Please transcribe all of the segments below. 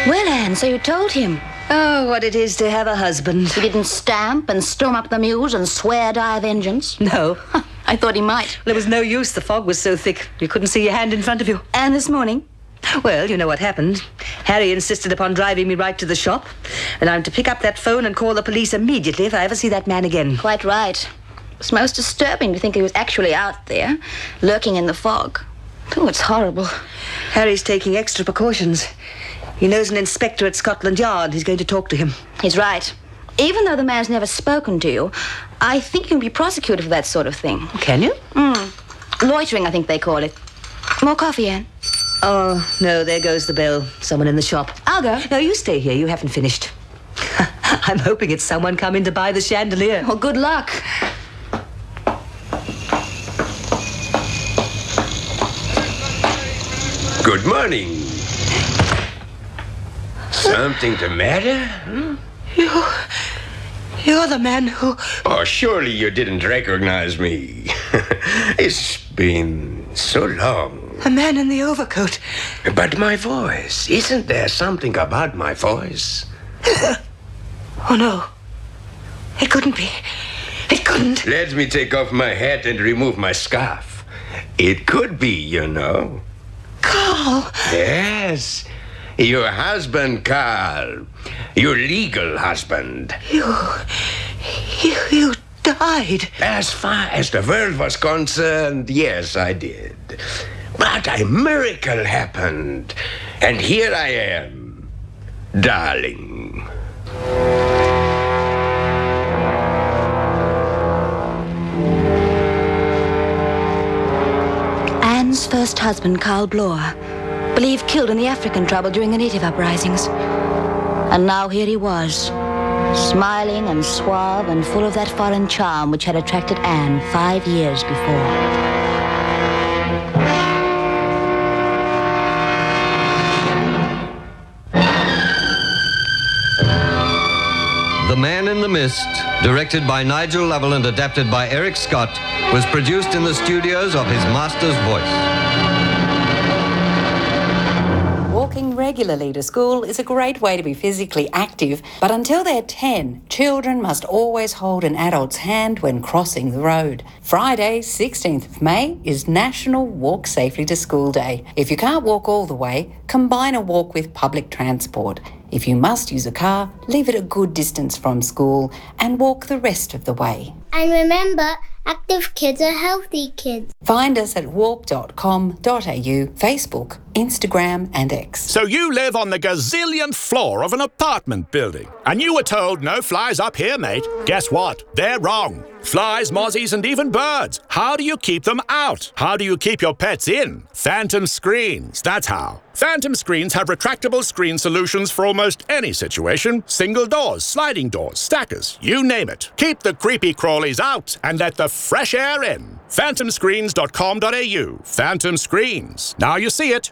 Well, Anne, so you told him. Oh, what it is to have a husband. He didn't stamp and storm up the mews and swear die vengeance? No. I thought he might. There was no use. The fog was so thick. You couldn't see your hand in front of you. And this morning? Well, you know what happened. Harry insisted upon driving me right to the shop, and I'm to pick up that phone and call the police immediately if I ever see that man again. Quite right. It's most disturbing to think he was actually out there, lurking in the fog. Oh, it's horrible. Harry's taking extra precautions. He knows an inspector at Scotland Yard. He's going to talk to him. He's right. Even though the man's never spoken to you, I think you can be prosecuted for that sort of thing. Can you? Loitering, I think they call it. More coffee, Anne? Oh, no, there goes the bell. Someone in the shop. I'll go. No, you stay here. You haven't finished. I'm hoping it's someone coming to buy the chandelier. Well, good luck. Good morning. Something the matter? You're the man who... Oh, surely you didn't recognize me. It's been so long. The man in the overcoat. But my voice, isn't there something about my voice? Oh, no. It couldn't be. It couldn't. Let me take off my hat and remove my scarf. It could be, you know. Carl. Yes. Your husband, Carl. Your legal husband. You died. As far as the world was concerned, yes, I did. But a miracle happened. And here I am, darling. Anne's first husband, Carl Bloor, believed killed in the African trouble during the native uprisings. And now here he was, smiling and suave and full of that foreign charm which had attracted Anne 5 years before. The Man in the Mist, directed by Nigel Lovell and adapted by Eric Scott, was produced in the studios of his master's voice. Walking regularly to school is a great way to be physically active, but until they're 10, children must always hold an adult's hand when crossing the road. Friday, 16th of May, is National Walk Safely to School Day. If you can't walk all the way, combine a walk with public transport. If you must use a car, leave it a good distance from school and walk the rest of the way. And remember, active kids are healthy kids. Find us at walk.com.au, Facebook, Instagram and X. So you live on the gazillionth floor of an apartment building, and you were told no flies up here, mate. Guess what? They're wrong. Flies, mozzies and even birds. How do you keep them out? How do you keep your pets in? Phantom Screens, that's how. Phantom Screens have retractable screen solutions for almost any situation. Single doors, sliding doors, stackers, you name it. Keep the creepy crawlies out and let the fresh air in. phantomscreens.com.au. Phantom Screens. Now you see it.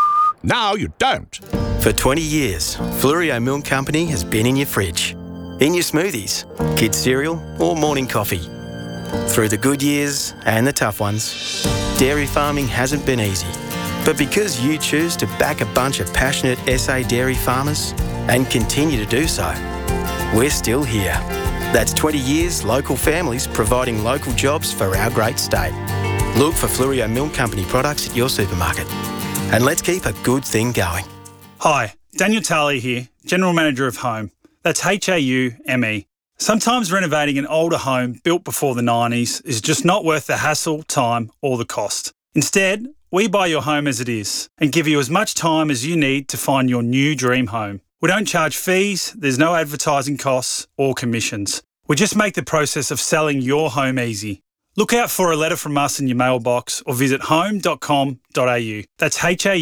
Now you don't. For 20 years, Fluorio Milk Company has been in your fridge, in your smoothies, kids' cereal or morning coffee. Through the good years and the tough ones, dairy farming hasn't been easy. But because you choose to back a bunch of passionate SA dairy farmers and continue to do so, we're still here. That's 20 years local families providing local jobs for our great state. Look for Fluorio Milk Company products at your supermarket. And let's keep a good thing going. Hi, Daniel Talley here, General Manager of Home. That's HAUME. Sometimes renovating an older home built before the 90s is just not worth the hassle, time or the cost. Instead, we buy your home as it is and give you as much time as you need to find your new dream home. We don't charge fees, there's no advertising costs or commissions. We just make the process of selling your home easy. Look out for a letter from us in your mailbox or visit home.com.au. That's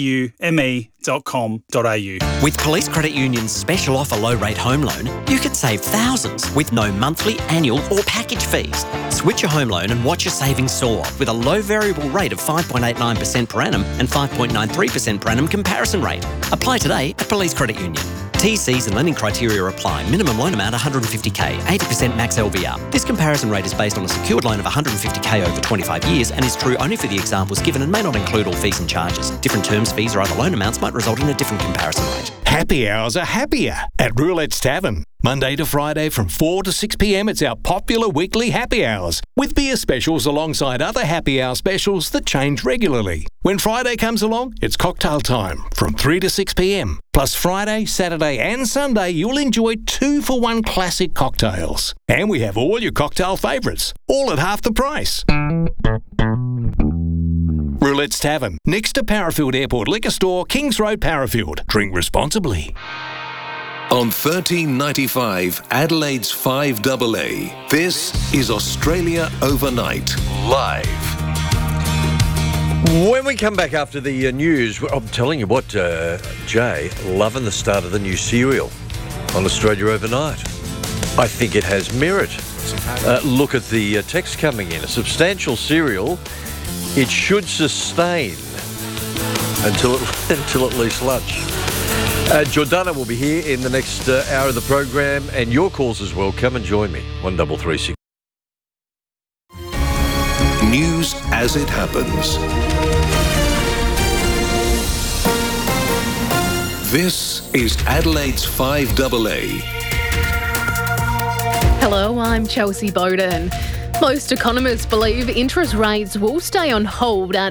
HAUME.com.au. With Police Credit Union's special offer low-rate home loan, you could save thousands with no monthly, annual or package fees. Switch your home loan and watch your savings soar with a low variable rate of 5.89% per annum and 5.93% per annum comparison rate. Apply today at Police Credit Union. TCs and lending criteria apply. Minimum loan amount 150k, 80% max LVR. This comparison rate is based on a secured loan of 150k over 25 years and is true only for the examples given and may not include all fees and charges. Different terms, fees or other loan amounts might result in a different comparison rate. Happy hours are happier at Roulette's Tavern. Monday to Friday from 4 to 6 p.m, it's our popular weekly happy hours, with beer specials alongside other happy hour specials that change regularly. When Friday comes along, it's cocktail time from 3 to 6 p.m. Plus Friday, Saturday and Sunday, you'll enjoy 2-for-1 classic cocktails. And we have all your cocktail favourites, all at half the price. Roulette's Tavern, next to Parafield Airport Liquor Store, Kings Road, Parafield. Drink responsibly. On 1395 Adelaide's 5AA, this is Australia Overnight, live. When we come back after the news, I'm telling you what, Jay, loving the start of the new serial on Australia Overnight. I think it has merit. Look at the text coming in. A substantial serial. It should sustain until at least lunch. Jordana will be here in the next hour of the program, and your calls as well. Come and join me. 1336. News as it happens. This is Adelaide's 5AA. Hello, I'm Chelsea Bowden. Most economists believe interest rates will stay on hold at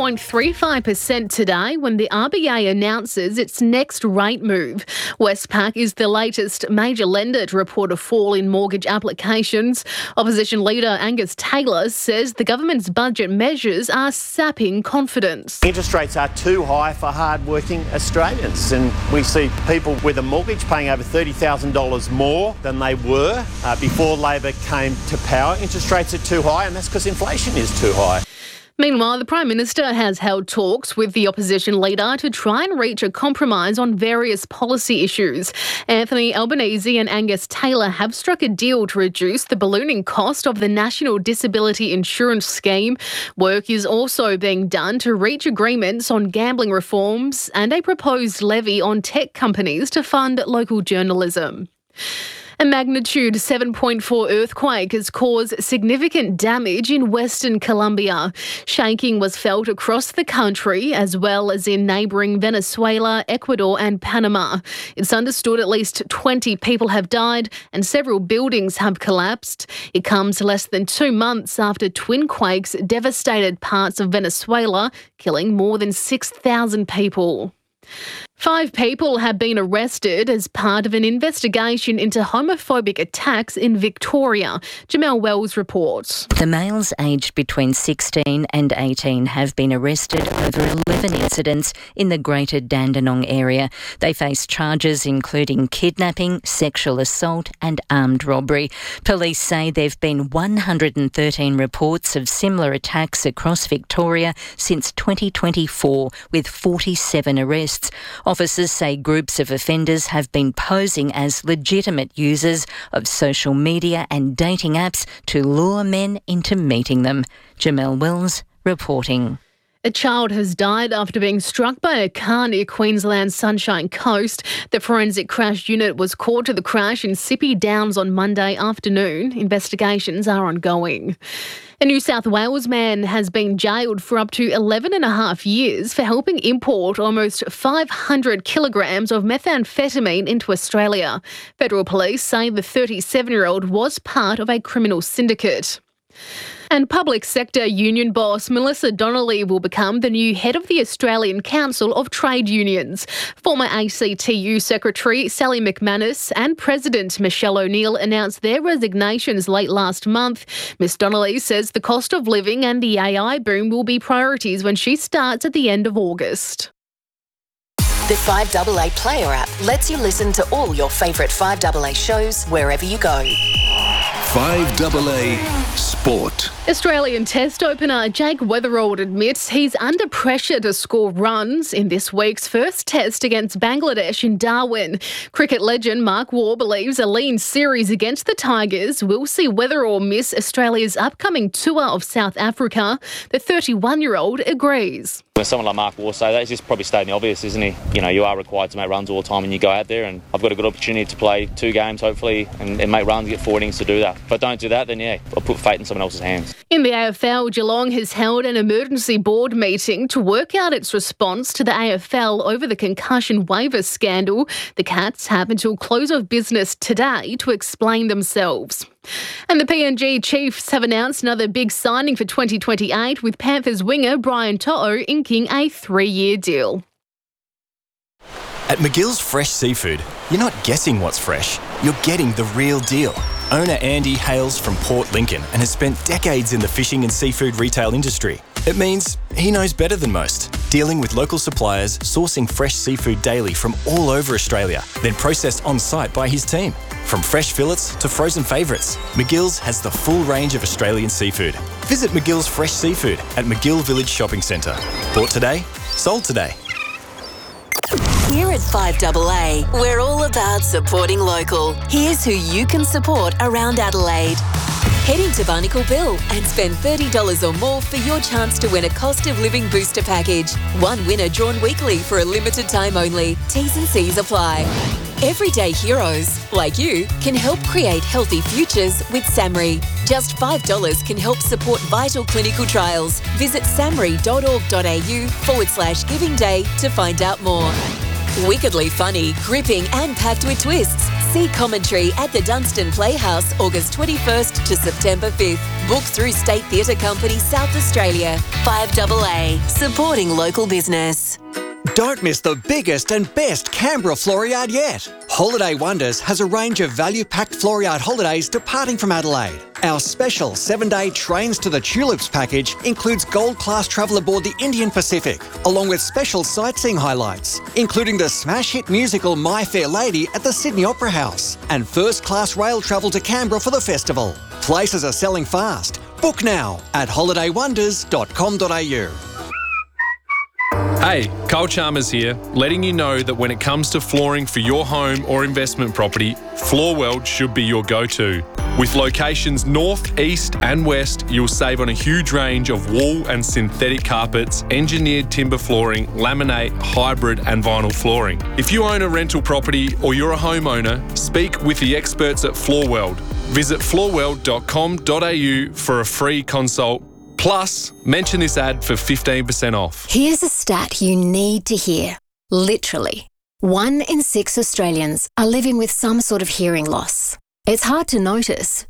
4.35% today when the RBA announces its next rate move. Westpac is the latest major lender to report a fall in mortgage applications. Opposition leader Angus Taylor says the government's budget measures are sapping confidence. Interest rates are too high for hard-working Australians, and we see people with a mortgage paying over $30,000 more than they were before Labor came to power. Interest rates are too high, and that's because inflation is too high. Meanwhile, the Prime Minister has held talks with the opposition leader to try and reach a compromise on various policy issues. Anthony Albanese and Angus Taylor have struck a deal to reduce the ballooning cost of the National Disability Insurance Scheme. Work is also being done to reach agreements on gambling reforms and a proposed levy on tech companies to fund local journalism. A magnitude 7.4 earthquake has caused significant damage in Western Colombia. Shaking was felt across the country as well as in neighbouring Venezuela, Ecuador and Panama. It's understood at least 20 people have died and several buildings have collapsed. It comes less than 2 months after twin quakes devastated parts of Venezuela, killing more than 6,000 people. 5 people have been arrested as part of an investigation into homophobic attacks in Victoria. Jamel Wells reports. The males aged between 16 and 18 have been arrested over 11 incidents in the Greater Dandenong area. They face charges including kidnapping, sexual assault and armed robbery. Police say there have been 113 reports of similar attacks across Victoria since 2024, with 47 arrests. Officers say groups of offenders have been posing as legitimate users of social media and dating apps to lure men into meeting them. Jamel Wells reporting. A child has died after being struck by a car near Queensland's Sunshine Coast. The forensic crash unit was called to the crash in Sippy Downs on Monday afternoon. Investigations are ongoing. A New South Wales man has been jailed for up to 11 and a half years for helping import almost 500 kilograms of methamphetamine into Australia. Federal police say the 37-year-old was part of a criminal syndicate. And public sector union boss Melissa Donnelly will become the new head of the Australian Council of Trade Unions. Former ACTU Secretary Sally McManus and President Michelle O'Neill announced their resignations late last month. Ms Donnelly says the cost of living and the AI boom will be priorities when she starts at the end of August. The 5AA Player app lets you listen to all your favourite 5AA shows wherever you go. 5AA Sport. Australian Test opener Jake Weatherald admits he's under pressure to score runs in this week's first Test against Bangladesh in Darwin. Cricket legend Mark Waugh believes a lean series against the Tigers will see Weatherald miss Australia's upcoming tour of South Africa. The 31-year-old agrees. When someone like Mark Waugh say that, he's just probably stating the obvious, isn't he? You know, you are required to make runs all the time when you go out there, and I've got a good opportunity to play 2 games, hopefully, and make runs, get 4 innings to do that. If I don't do that, then yeah, I'll put fate in someone else's hands. In the AFL, Geelong has held an emergency board meeting to work out its response to the AFL over the concussion waiver scandal. The Cats have until close of business today to explain themselves. And the PNG Chiefs have announced another big signing for 2028, with Panthers winger Brian To'o inking a 3-year deal. At McGill's Fresh Seafood, you're not guessing what's fresh, you're getting the real deal. Owner Andy hails from Port Lincoln and has spent decades in the fishing and seafood retail industry. It means he knows better than most, dealing with local suppliers, sourcing fresh seafood daily from all over Australia, then processed on-site by his team. From fresh fillets to frozen favourites, McGill's has the full range of Australian seafood. Visit McGill's Fresh Seafood at McGill Village Shopping Centre. Bought today, sold today. Here at 5AA, we're all about supporting local. Here's who you can support around Adelaide. Head into Barnacle Bill and spend $30 or more for your chance to win a cost of living booster package. One winner drawn weekly for a limited time only. T's and C's apply. Everyday heroes, like you, can help create healthy futures with SAMRI. Just $5 can help support vital clinical trials. Visit samri.org.au/Giving Day to find out more. Wickedly funny, gripping and packed with twists. See commentary at the Dunstan Playhouse August 21st to September 5th. Book through State Theatre Company South Australia. 5AA, supporting local business. Don't miss the biggest and best Canberra floor yard yet. Holiday Wonders has a range of value-packed floor yard holidays departing from Adelaide. Our special 7-day Trains to the Tulips package includes gold-class travel aboard the Indian Pacific, along with special sightseeing highlights, including the smash hit musical My Fair Lady at the Sydney Opera House, and first-class rail travel to Canberra for the festival. Places are selling fast. Book now at holidaywonders.com.au. Hey, Cole Chalmers here, letting you know that when it comes to flooring for your home or investment property, Floorworld should be your go-to. With locations north, east and west, you'll save on a huge range of wool and synthetic carpets, engineered timber flooring, laminate, hybrid and vinyl flooring. If you own a rental property or you're a homeowner, speak with the experts at Floorworld. Visit floorworld.com.au for a free consult. Plus, mention this ad for 15% off. Here's a stat you need to hear. Literally, 1 in 6 Australians are living with some sort of hearing loss. It's hard to notice,